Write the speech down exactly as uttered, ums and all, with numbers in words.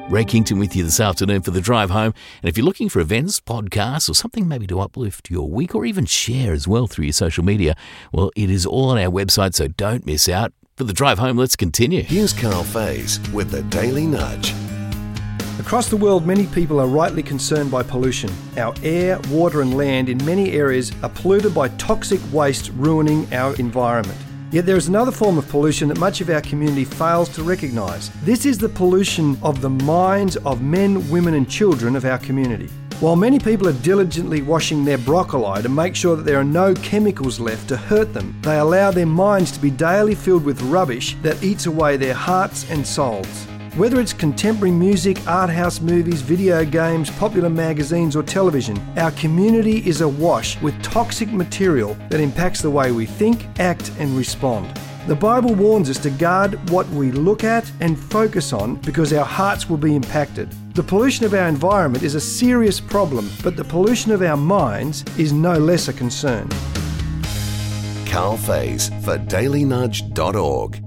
Ray Kington with you this afternoon for the drive home. And if you're looking for events, podcasts, or something maybe to uplift your week or even share as well through your social media, well, it is all on our website, so don't miss out. For the drive home, let's continue. Here's Carl Faze with the Daily Nudge. Across the world, many people are rightly concerned by pollution. Our air, water and land in many areas are polluted by toxic waste ruining our environment. Yet there is another form of pollution that much of our community fails to recognise. This is the pollution of the minds of men, women and children of our community. While many people are diligently washing their broccoli to make sure that there are no chemicals left to hurt them, they allow their minds to be daily filled with rubbish that eats away their hearts and souls. Whether it's contemporary music, art house movies, video games, popular magazines or television, our community is awash with toxic material that impacts the way we think, act and respond. The Bible warns us to guard what we look at and focus on because our hearts will be impacted. The pollution of our environment is a serious problem, but the pollution of our minds is no less a concern. Carl Faze for daily nudge dot org.